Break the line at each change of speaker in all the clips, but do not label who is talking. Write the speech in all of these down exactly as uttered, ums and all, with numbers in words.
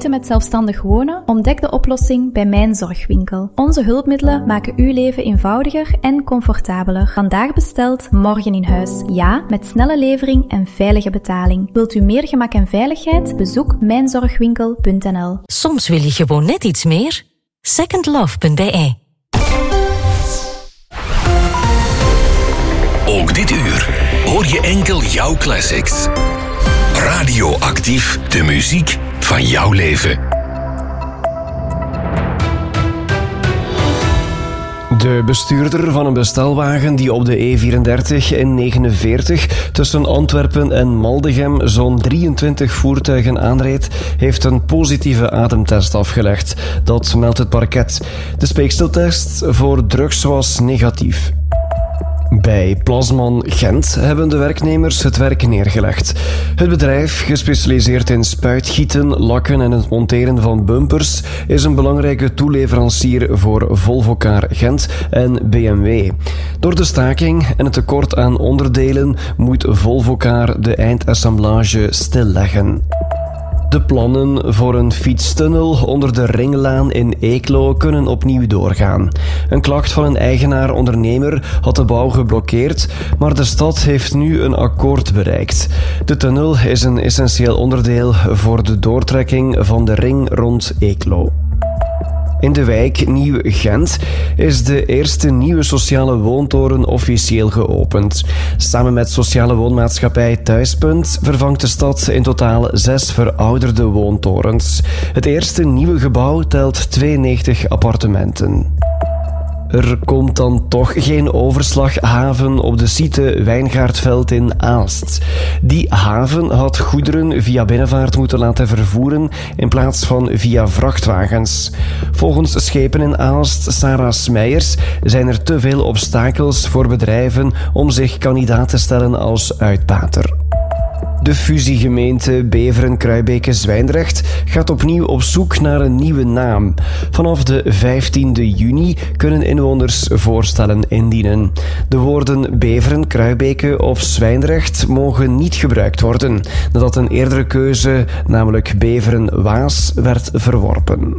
moeite met zelfstandig wonen? Ontdek de oplossing bij Mijn Zorgwinkel. Onze hulpmiddelen maken uw leven eenvoudiger en comfortabeler. Vandaag besteld, morgen in huis. Ja, met snelle levering en veilige betaling. Wilt u meer gemak en veiligheid? Bezoek mijn zorgwinkel punt n l.
Soms wil je gewoon net iets meer. second love punt b e.
Ook dit uur hoor je enkel jouw classics. Radioactief, de muziek van jouw leven.
De bestuurder van een bestelwagen die op de E vierendertig en negenenveertig tussen Antwerpen en Maldegem zo'n drieëntwintig voertuigen aanreed, heeft een positieve ademtest afgelegd. Dat meldt het parket. De speeksteltest voor drugs was negatief. Bij Plasman Gent hebben de werknemers het werk neergelegd. Het bedrijf, gespecialiseerd in spuitgieten, lakken en het monteren van bumpers, is een belangrijke toeleverancier voor Volvocar Gent en B M W. Door de staking en het tekort aan onderdelen moet Volvocar de eindassemblage stilleggen. De plannen voor een fietstunnel onder de Ringlaan in Eeklo kunnen opnieuw doorgaan. Een klacht van een eigenaar-ondernemer had de bouw geblokkeerd, maar de stad heeft nu een akkoord bereikt. De tunnel is een essentieel onderdeel voor de doortrekking van de ring rond Eeklo. In de wijk Nieuw-Gent is de eerste nieuwe sociale woontoren officieel geopend. Samen met sociale woonmaatschappij Thuispunt vervangt de stad in totaal zes verouderde woontorens. Het eerste nieuwe gebouw telt tweeënnegentig appartementen. Er komt dan toch geen overslaghaven op de site Wijngaardveld in Aalst. Die haven had goederen via binnenvaart moeten laten vervoeren in plaats van via vrachtwagens. Volgens Schepen in Aalst, Sarah Smeijers, zijn er te veel obstakels voor bedrijven om zich kandidaat te stellen als uitbater. De fusiegemeente Beveren-Kruibeke-Zwijndrecht gaat opnieuw op zoek naar een nieuwe naam. Vanaf de vijftiende juni kunnen inwoners voorstellen indienen. De woorden Beveren, Kruibeke of Zwijndrecht mogen niet gebruikt worden, nadat een eerdere keuze, namelijk Beveren-Waas, werd verworpen.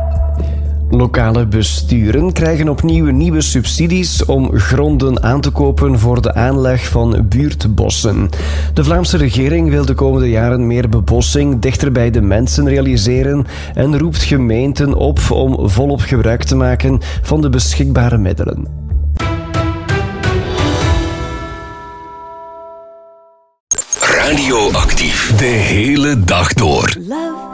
Lokale besturen krijgen opnieuw nieuwe subsidies om gronden aan te kopen voor de aanleg van buurtbossen. De Vlaamse regering wil de komende jaren meer bebossing dichter bij de mensen realiseren en roept gemeenten op om volop gebruik te maken van de beschikbare middelen.
Radioactief, de hele dag door.